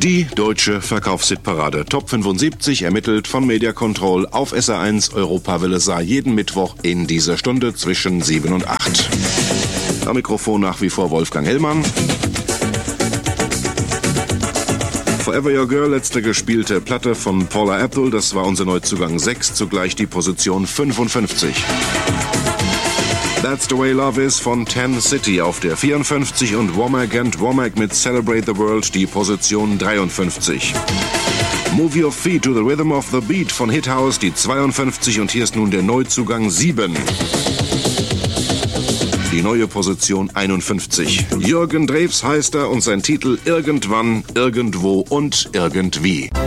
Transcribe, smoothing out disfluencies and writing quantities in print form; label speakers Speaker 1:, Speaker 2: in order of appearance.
Speaker 1: Die deutsche Verkaufshitparade Top 75 ermittelt von Media Control auf SR1 Europawelle Saar jeden Mittwoch in dieser Stunde zwischen 7 und 8. Am Mikrofon nach wie vor Wolfgang Hellmann. Forever Your Girl, letzte gespielte Platte von Paula Abdul, das war unser Neuzugang 6, zugleich die Position 55. That's the Way Love Is von Ten City auf der 54 und Womack and Womack mit Celebrate the World die Position 53. Move Your Feet to the Rhythm of the Beat von Hit House die 52 und hier ist nun der Neuzugang 7. Die neue Position 51. Jürgen Drews heißt er und sein Titel Irgendwann, Irgendwo und Irgendwie.